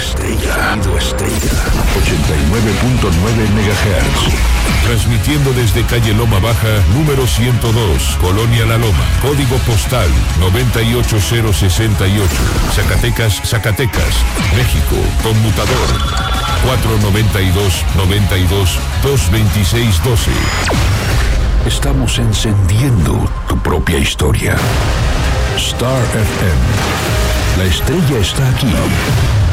estrella. 89.9 MHz. Transmitiendo desde calle Loma Baja, número 102, Colonia La Loma. Código postal 98068. Zacatecas, Zacatecas, México. Conmutador 492-92-226-12. Estamos encendiendo tu propia historia. Star FM. La estrella está aquí.